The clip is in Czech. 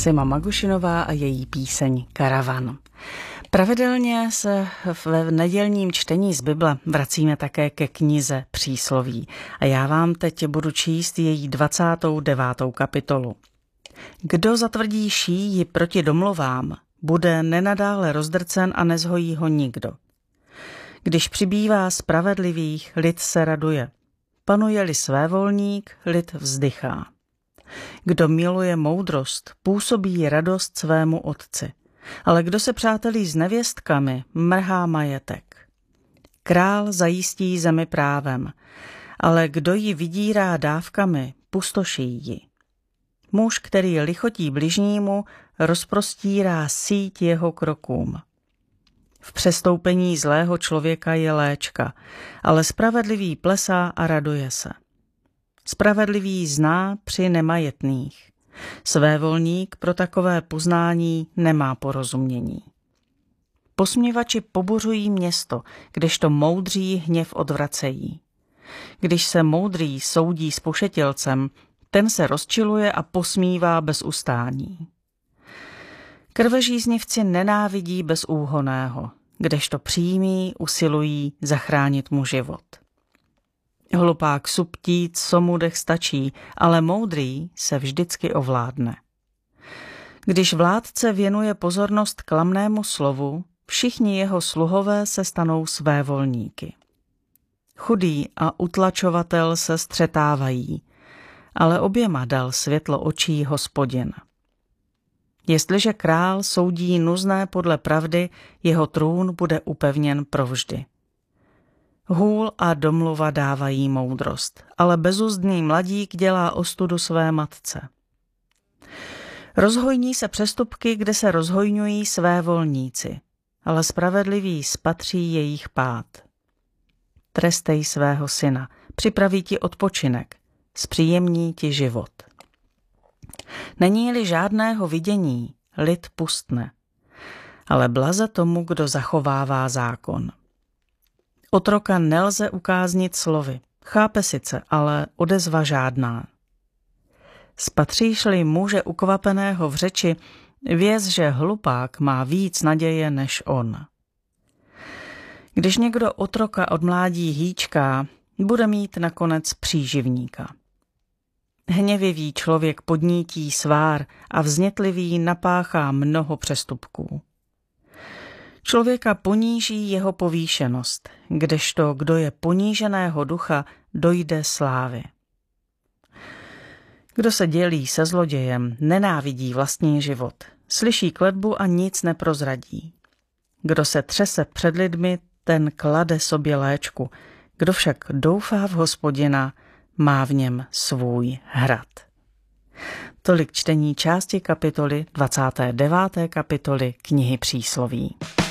Sima Magušinová a její píseň Karavan. Pravidelně se v nedělním čtení z Bible vracíme také ke knize Přísloví a já vám teď budu číst její 29. kapitolu. Kdo zatvrdí šíji proti domluvám, bude nenadále rozdrcen a nezhojí ho nikdo. Když přibývá spravedlivých, lid se raduje. Panuje-li svévolník, lid vzdychá. Kdo miluje moudrost, působí radost svému otci, ale kdo se přátelí s nevěstkami, mrhá majetek. Král zajistí zemi právem, ale kdo ji vydírá dávkami, pustoší ji. Muž, který lichotí bližnímu, rozprostírá síť jeho krokům. V přestoupení zlého člověka je léčka, ale spravedlivý plesá a raduje se. Spravedlivý zná při nemajetných. Svévolník pro takové poznání nemá porozumění. Posměvači pobuřují město, kdežto moudří hněv odvracejí. Když se moudrý soudí s pošetilcem, ten se rozčiluje a posmívá bez ustání. Krvežíznivci nenávidí bezúhonného, kdežto přímí usilují zachránit mu život. Hlupák suptí, co mu dech stačí, ale moudrý se vždycky ovládne. Když vládce věnuje pozornost klamnému slovu, všichni jeho sluhové se stanou svévolníky. Chudý a utlačovatel se střetávají, ale oběma dal světlo očí Hospodin. Jestliže král soudí nuzné podle pravdy, jeho trůn bude upevněn provždy. Hůl a domluva dávají moudrost, ale bezuzdný mladík dělá ostudu své matce. Rozhojní se přestupky, kde se rozhojňují svévolníci, ale spravedliví spatří jejich pád. Trestej svého syna, připraví ti odpočinek, zpříjemní ti život. Není-li žádného vidění, lid pustne, ale blaze tomu, kdo zachovává zákon. Otroka nelze ukáznit slovy, chápe sice, ale odezva žádná. Spatříš-li muže ukvapeného v řeči, věz, že hlupák má víc naděje než on. Když někdo otroka od mládí hýčká, bude mít nakonec příživníka. Hněvivý člověk podnítí svár a vznětlivý napáchá mnoho přestupků. Člověka poníží jeho povýšenost, kdežto kdo je poníženého ducha, dojde slávy. Kdo se dělí se zlodějem, nenávidí vlastní život, slyší kletbu a nic neprozradí. Kdo se třese před lidmi, ten klade sobě léčku, kdo však doufá v Hospodina, má v něm svůj hrad. Tolik čtení části kapitoly 29. kapitoly knihy Přísloví.